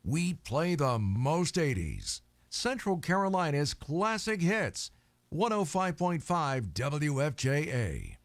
We play the most 80s. Central Carolina's classic hits. 105.5 WFJA.